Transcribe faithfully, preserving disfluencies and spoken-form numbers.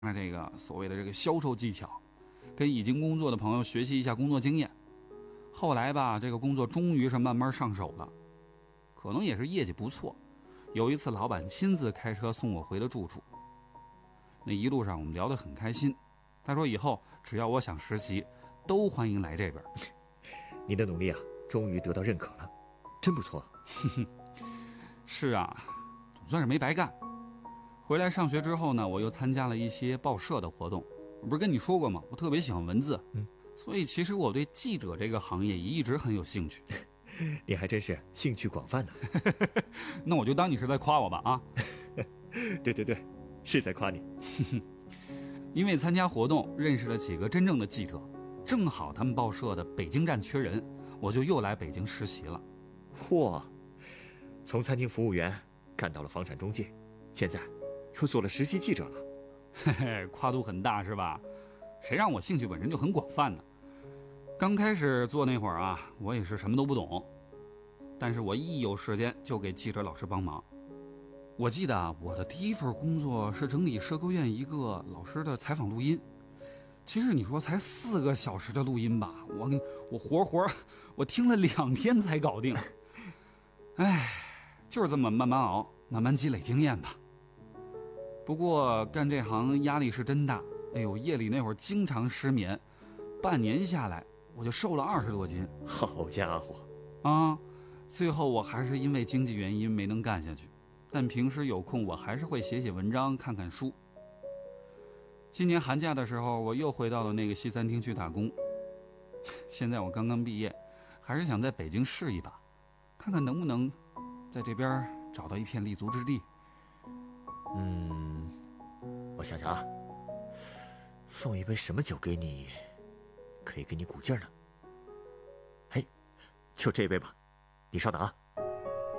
那这个所谓的这个销售技巧，跟已经工作的朋友学习一下工作经验。后来吧，这个工作终于是慢慢上手了，可能也是业绩不错。有一次，老板亲自开车送我回了住处。那一路上我们聊得很开心，他说以后只要我想实习，都欢迎来这边。 您的努力啊，终于得到认可了，真不错。 是啊，总算是没白干。回来上学之后呢，我又参加了一些报社的活动。我不是跟你说过吗？我特别喜欢文字， 嗯， 所以其实我对记者这个行业也一直很有兴趣。 你还真是兴趣广泛呢。 那我就当你是在夸我吧啊。 对对对，是在夸你。 因为参加活动认识了几个真正的记者，正好他们报社的北京站缺人，我就又来北京实习了。 嚯，从餐厅服务员干到了房产中介，现在又做了实习记者了。 嘿嘿，跨度很大是吧？谁让我兴趣本身就很广泛呢？刚开始做那会儿啊，我也是什么都不懂，但是我一有时间就给记者老师帮忙。我记得啊，我的第一份工作是整理社科院一个老师的采访录音。其实你说才四个小时的录音吧，我我活活我听了两天才搞定。哎，就是这么慢慢熬，慢慢积累经验吧。不过干这行压力是真大，哎呦，夜里那会儿经常失眠，半年下来我就瘦了二十多斤。 好家伙啊！最后我还是因为经济原因没能干下去，但平时有空我还是会写写文章，看看书。今年寒假的时候，我又回到了那个西餐厅去打工。现在我刚刚毕业，还是想在北京试一把，看看能不能在这边找到一片立足之地。 嗯，我想想啊，送一杯什么酒给你，可以给你鼓劲儿呢？嘿，就这杯吧，你稍等啊。